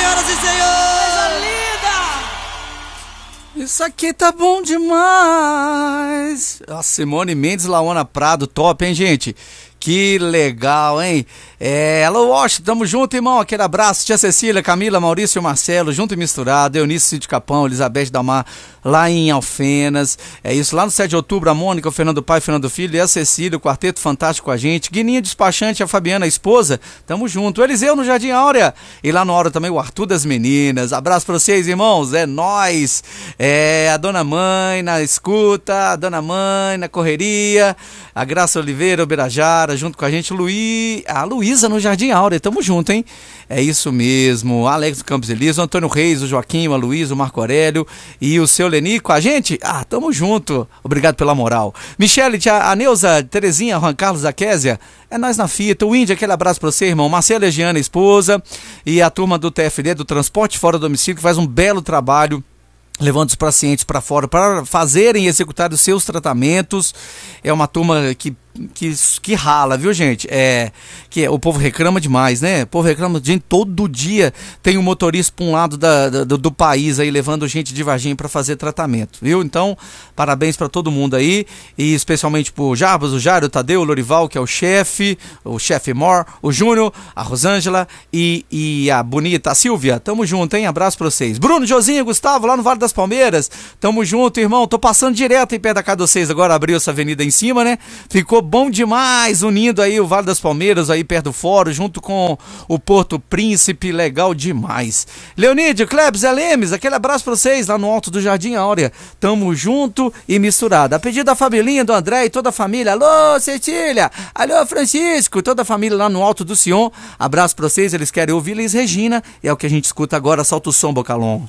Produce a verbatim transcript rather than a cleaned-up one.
senhoras e senhores! Coisa linda! Isso aqui tá bom demais! A Simone Mendes, Laona Prado, top, hein, gente? Que legal, hein? É, alô, Washington, tamo junto, irmão. Aquele abraço, tia Cecília, Camila, Maurício e Marcelo, junto e misturado. Eunice Cid Capão, Elizabeth Dalmar, lá em Alfenas. É isso, lá no sete de outubro, a Mônica, o Fernando Pai, o Fernando Filho e a Cecília, o quarteto fantástico com a gente. Guininha Despachante, a Fabiana, a esposa, tamo junto. O Eliseu no Jardim Áurea. E lá no Hora também o Arthur das Meninas. Abraço pra vocês, irmãos. É nóis. É a Dona Mãe na escuta, a Dona Mãe na correria, a Graça Oliveira, o Birajara, junto com a gente, Luí... a Luísa no Jardim Áurea, tamo junto, hein? É isso mesmo, Alex do Campos Elísio, o Antônio Reis, o Joaquim, a Luísa, o Marco Aurélio e o seu Leni com a gente? Ah, tamo junto, obrigado pela moral. Michele, tia, a Neuza, Terezinha, Juan Carlos, a Késia, é nós na fita, o Índia, aquele abraço pra você, irmão, Marcela Legiana, esposa, e a turma do T F D, do Transporte Fora do Domicílio, que faz um belo trabalho, levando os pacientes para fora para fazerem e executar os seus tratamentos. É uma turma que Que, que rala, viu, gente? É, que o povo reclama demais, né? O povo reclama de todo dia. Tem um motorista para um lado da, da, do, do país aí levando gente de Varginha para fazer tratamento, viu? Então, parabéns para todo mundo aí, e especialmente pro Jarbas, o Jário, o Tadeu, o Lorival, que é o chefe, o chefe Mor, o Júnior, a Rosângela e, e a bonita, a Silvia. Tamo junto, hein? Abraço pra vocês. Bruno, Josinha, Gustavo, lá no Vale das Palmeiras. Tamo junto, irmão. Tô passando direto em pé da casa de vocês agora, abriu essa avenida em cima, né? Ficou bom demais, unindo aí o Vale das Palmeiras, aí perto do Fórum, junto com o Porto Príncipe, legal demais. Leonídio, Klebs, Lemes, aquele abraço pra vocês lá no alto do Jardim Áurea. Tamo junto e misturado. A pedido da Fabelinha, do André e toda a família. Alô, Cecília! Alô, Francisco! Toda a família lá no alto do Sion. Abraço pra vocês, eles querem ouvir Liz Regina. É o que a gente escuta agora. Solta o som, Bocalon.